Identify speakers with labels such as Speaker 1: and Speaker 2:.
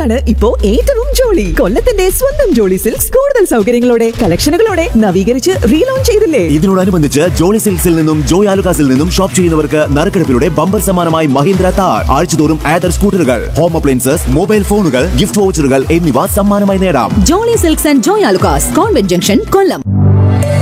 Speaker 1: സിൽക്സിലാണ് ഇപ്പോ ഏറ്റവും ജോളി. കൊല്ലത്തിന്റെ സ്വന്തം ജോളി സിൽക്സ് കൂടുതൽ സൗകര്യങ്ങളോടെ കളക്ഷനുകളോടെ നവീകരിച്ച് റീലോഞ്ച് ചെയ്തില്ലേ?
Speaker 2: ഇതിനോടനുബന്ധിച്ച് ജോളി സിൽക്സിൽ നിന്നും ജോയ് ആലുകാസിൽ നിന്നും ഷോപ്പ് ചെയ്യുന്നവർക്ക് നറുക്കെടുപ്പിലൂടെ ബമ്പർ സമ്മാനമായി മഹീന്ദ്ര താർ, ആഴ്ചതോറും ആദർ സ്കൂട്ടറുകൾ, ഹോം അപ്ലയൻസസ്, മൊബൈൽ ഫോണുകൾ, ഗിഫ്റ്റ് വൗച്ചറുകൾ എന്നിവ സമ്മാനമായി നേടാം.
Speaker 3: Jolly silks and Joy Alukkas, convent junction, Kollam.